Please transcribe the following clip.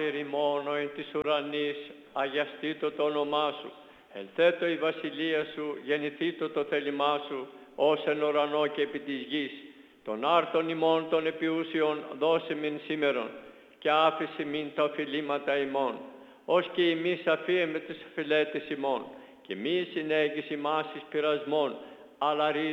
Πάτερ ημών, ο εν της ουρανής, αγιαστήτω το όνομά σου. Ελθέτω η βασιλεία σου, γεννηθήτω το θέλημά σου, ως εν ουρανό και επί της γης. Των άρτων ημών των επιούσιων δώσε μην σήμερον, και άφησε μην τα οφειλήματα ημών, ως και εμείς αφίεμε τις οφειλέτες ημών, και μη συνέγεις ημάς εις πειρασμόν, αλλά